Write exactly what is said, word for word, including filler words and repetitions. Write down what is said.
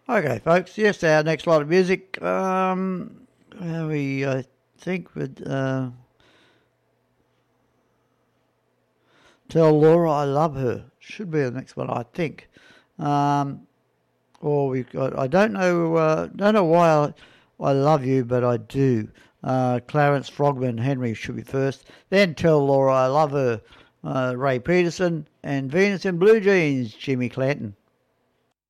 Okay, folks. Yes, our next lot of music. Um, uh, we I think would uh, Tell Laura I Love Her. Should be the next one, I think. Um, or we've got I don't know uh, don't know why I, I love you, but I do. Uh, Clarence Frogman Henry should be first. Then Tell Laura I Love Her. Uh, Ray Peterson and Venus in Blue Jeans Jimmy Clanton.